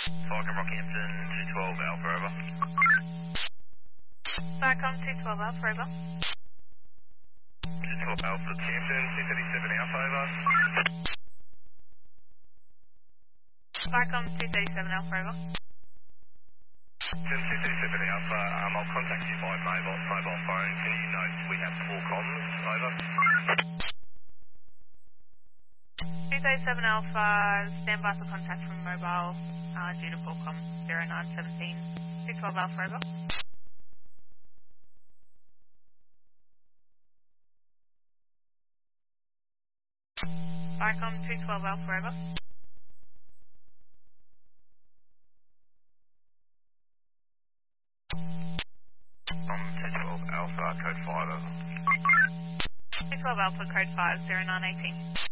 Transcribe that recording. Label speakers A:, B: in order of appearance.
A: Falcon Rockhampton, 212 Alpha, over.
B: Falcon 212 Alpha, over.
A: 212 Alpha, Hampton, 237 Alpha, over.
B: Falcon 237 Alpha, over.
A: 237 Alpha, I'll contact you by mobile phone. Can you note we have full comms, over?
B: 237 Alpha, stand by for contact from mobile due to Qualcomm 0917. 212 Alpha, over. Falcon 212 Alpha, over.
A: 212 Alpha, code 5, over.
B: 212 Alpha, code 5, 0918.